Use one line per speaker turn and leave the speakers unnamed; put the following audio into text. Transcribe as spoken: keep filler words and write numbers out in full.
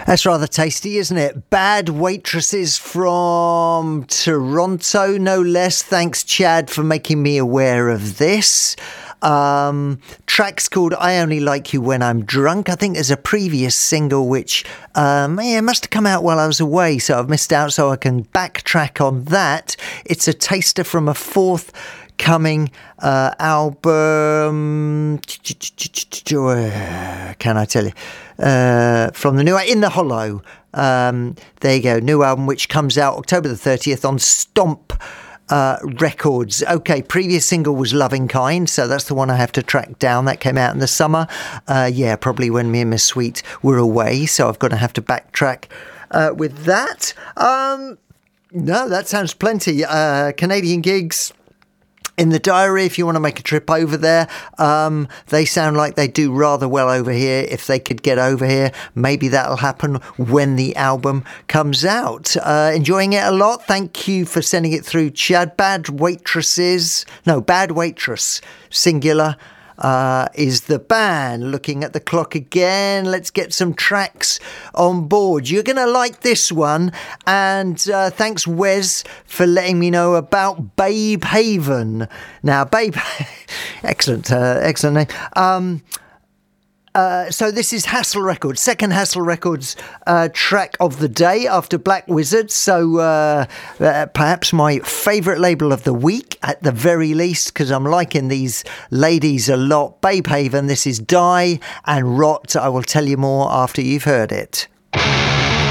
That's rather tasty, isn't it? Bad Waitresses from Toronto, no less. Thanks, Chad, for making me aware of this. Um, track's called I Only Like You When I'm Drunk. I think there's a previous single which um, yeah, must have come out while I was away, so I've missed out, so I can backtrack on that. It's a taster from a fourth coming uh, album. Can I tell you? Uh, from the new In the Hollow. Um, there you go. New album which comes out October the thirtieth on Stomp uh, Records. Okay, previous single was Loving Kind, so that's the one I have to track down. That came out in the summer. Uh, yeah, probably when me and Miss Sweet were away, so I've got to have to backtrack uh, with that. Um, no, that sounds plenty. Uh, Canadian gigs in the diary, if you want to make a trip over there. Um, they sound like they do rather well over here. If they could get over here, maybe that'll happen when the album comes out. Uh, enjoying it a lot. Thank you for sending it through, Chad. Bad Waitresses, no, Bad Waitress, singular, Uh, is the band. Looking at the clock again, let's get some tracks on board. You're going to like this one, and uh, thanks, Wes, for letting me know about Babe Haven. Now, Babe, excellent, uh, excellent name. Um, Uh, so this is Hassle Records, second Hassle Records uh, track of the day after Black Wizard. So uh, uh, perhaps my favourite label of the week at the very least, because I'm liking these ladies a lot. Babe Haven, this is Die and Rot. I will tell you more after you've heard it.